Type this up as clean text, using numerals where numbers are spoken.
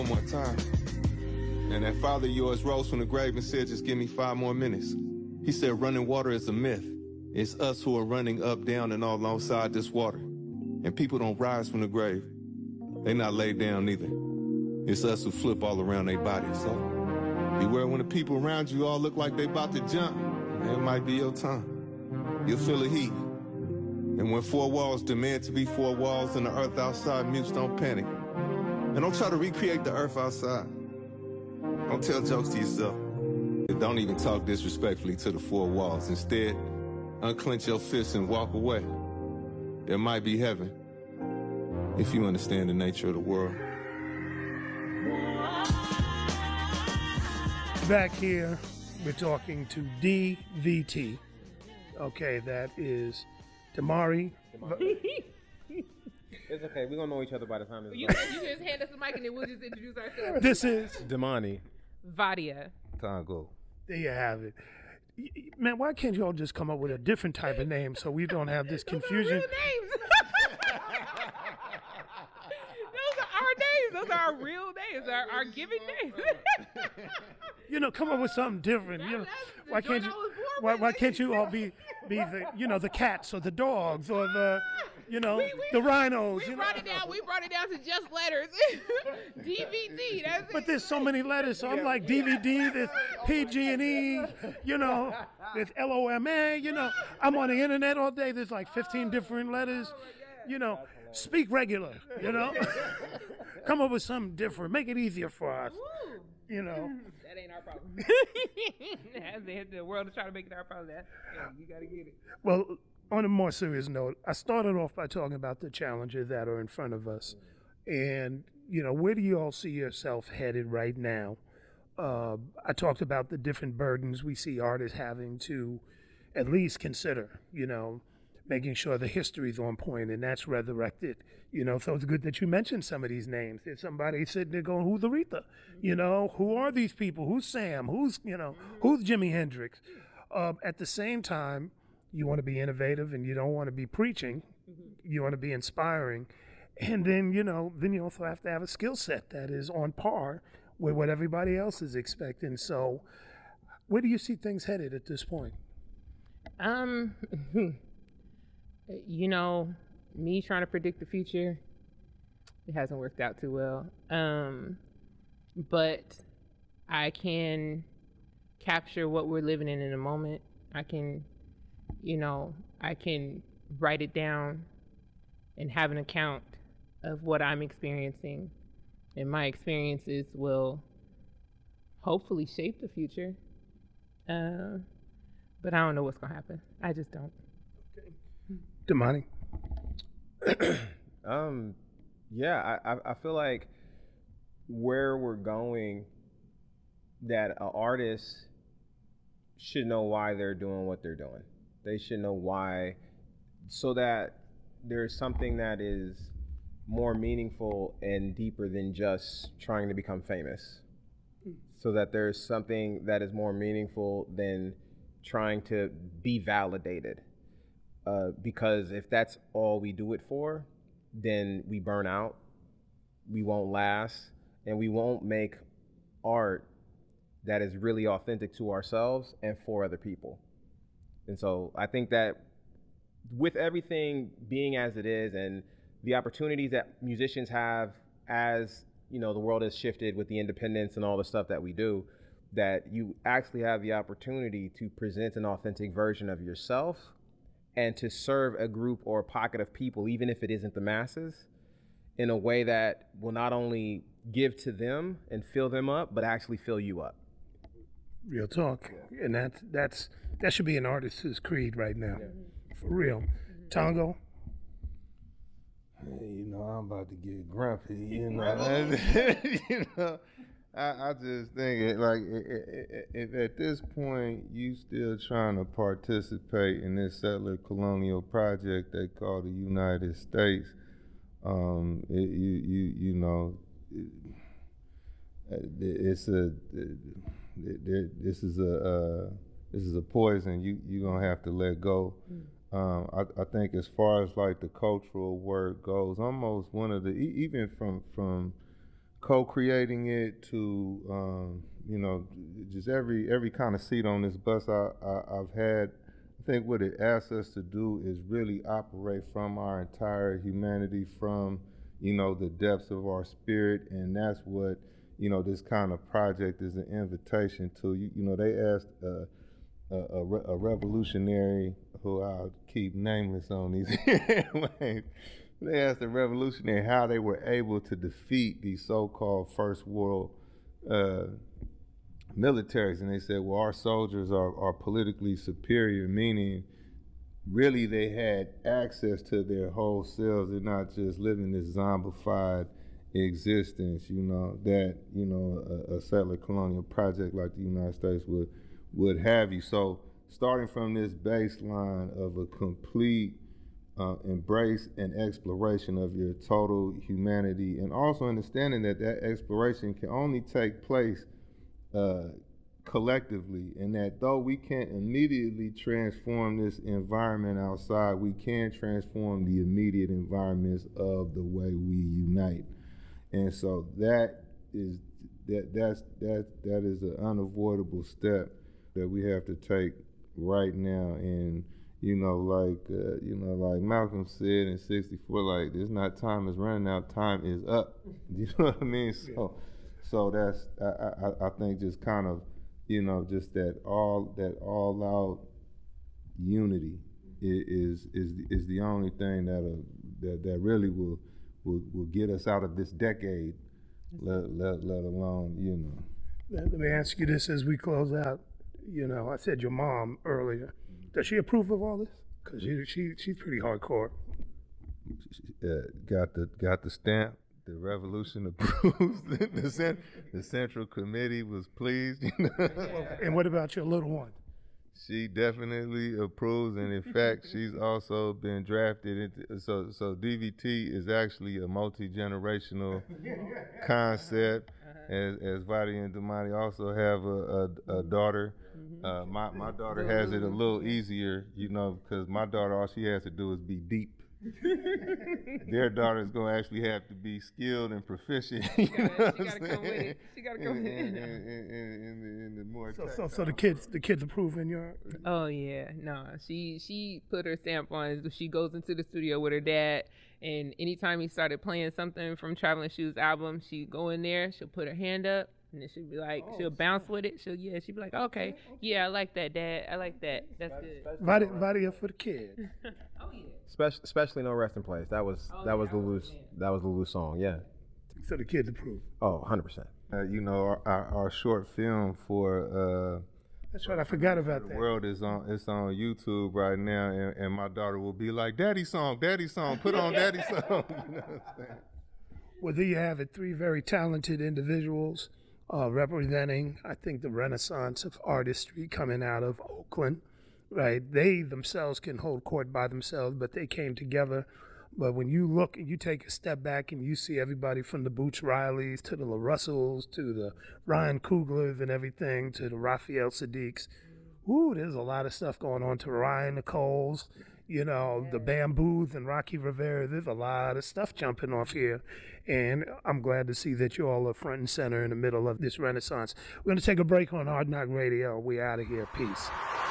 One more time. And that father of yours rose from the grave and said, just give me 5 more minutes. He said, running water is a myth. It's us who are running up, down, and all alongside this water. And people don't rise from the grave. They not laid down either. It's us who flip all around their bodies. So beware when the people around you all look like they about to jump. It might be your time. You'll feel the heat. And when 4 walls demand to be 4 walls and the earth outside mutes, don't panic. And don't try to recreate the earth outside. Don't tell jokes to yourself. And don't even talk disrespectfully to the 4 walls. Instead, unclench your fists and walk away. There might be heaven if you understand the nature of the world. Back here, we're talking to DVT. Okay, that is Damari. It's okay. We're going to know each other by the time it's You just hand us the mic and then we'll just introduce ourselves. This is Damani. Vadia. Tango. There you have it. Man, why can't you all just come up with a different type of name so we don't have this confusion? Those are real names. Those are our names. Those are our real names. Our given names. Come up with something different. Why can't you all be the the cats or the dogs or the the rhinos? We brought it down. We brought it down to just letters. DVD. That's it. But there's so many letters, so I'm like DVD, there's PG&E, there's LOMA, I'm on the internet all day, there's like 15 different letters, speak regular, come up with something different, make it easier for us, That ain't our problem. The world is trying to make it our problem. You gotta get it. Well, on a more serious note, I started off by talking about the challenges that are in front of us. And, where do you all see yourself headed right now? I talked about the different burdens we see artists having to at least consider, making sure the history's on point and that's resurrected. So it's good that you mentioned some of these names. There's somebody sitting there going, who's Aretha? Who are these people? Who's Sam? Who's Jimi Hendrix? At the same time, you want to be innovative and you don't want to be preaching. You want to be inspiring. And then, then you also have to have a skill set that is on par with what everybody else is expecting. So where do you see things headed at this point? Me trying to predict the future, it hasn't worked out too well. But I can capture what we're living in a moment. I can write it down and have an account of what I'm experiencing. And my experiences will hopefully shape the future. But I don't know what's going to happen. I just don't. Okay. Damani? I feel like where we're going, that an artist should know why they're doing what they're doing. They should know why, so that there's something that is more meaningful and deeper than just trying to become famous. So that there's something that is more meaningful than trying to be validated. Because if that's all we do it for, then we burn out, we won't last, and we won't make art that is really authentic to ourselves and for other people. And so I think that with everything being as it is and the opportunities that musicians have as, the world has shifted with the independence and all the stuff that we do, that you actually have the opportunity to present an authentic version of yourself and to serve a group or a pocket of people, even if it isn't the masses, in a way that will not only give to them and fill them up, but actually fill you up. Real talk. And that should be an artist's creed right now. Yeah. For real. Tango? Hey, I'm about to get grumpy, I just think if at this point you still trying to participate in this settler colonial project they call the United States, this is a poison you gonna have to let go. I think as far as like the cultural work goes, almost one of the even from co-creating it to, you know, just every kind of seat on this bus I've had. I think what it asks us to do is really operate from our entire humanity, from, you know, the depths of our spirit, and that's what, you know, this kind of project is an invitation to. You know, they asked a revolutionary, who I'll keep nameless on these airwaves, they asked a revolutionary how they were able to defeat these so-called first world militaries, and they said, well, our soldiers are politically superior, meaning really they had access to their whole selves. They're not just living this zombified existence, you know, that, you know, a settler colonial project like the United States would have you. So starting from this baseline of a complete embrace and exploration of your total humanity, and also understanding that that exploration can only take place collectively, and that though we can't immediately transform this environment outside, we can transform the immediate environments of the way we unite. And so that is an unavoidable step that we have to take right now. And you know, like Malcolm said in '64, like, it's not time is running out, time is up. You know what I mean? So that's I think just kind of, you know, just that all out unity is the only thing that really will get us out of this decade, let alone, you know. Let me ask you this as we close out. You know, I said your mom earlier. Does she approve of all this? Because she's pretty hardcore. Got the stamp. The revolution approves. The Central Committee was pleased. You know? And what about your little one? She definitely approves, and in fact, she's also been drafted into. So DVT is actually a multi-generational concept. As Vadi and Damani also have a daughter. My daughter has it a little easier, you know, because my daughter, all she has to do is be deep. Their daughter's gonna actually have to be skilled and proficient. She gotta come with it. She gotta come with it. In the more So the kids approve in your. Oh yeah, no. She put her stamp on it. She goes into the studio with her dad, and anytime he started playing something from Traveling Shoes album, she'd go in there. She'll put her hand up, and then she'll be like, she'll bounce with it. She'll be like, okay, yeah, I like that, Dad. I like that. That's good. Vadia for the kid. Oh yeah. Especially No Resting Place. That was Lulu's song. Yeah. So the kids approve. Oh, 100%. You know, our short film for that's right. I forgot about that. The World is on. It's on YouTube right now, and my daughter will be like, "Daddy song, put on Daddy song." You know what I'm saying? Well, there you have it. 3 very talented individuals representing, I think, the renaissance of artistry coming out of Oakland. Right, they themselves can hold court by themselves, but they came together. But when you look and you take a step back and you see everybody from the Boots Rileys to the La Russells to the Ryan Cooglers and everything to the Raphael Sadiqs, there's a lot of stuff going on, to Ryan Nicole's, you know, the Bamboos and Rocky Rivera. There's a lot of stuff jumping off here. And I'm glad to see that you all are front and center in the middle of this renaissance. We're going to take a break on Hard Knock Radio. We out of here. Peace.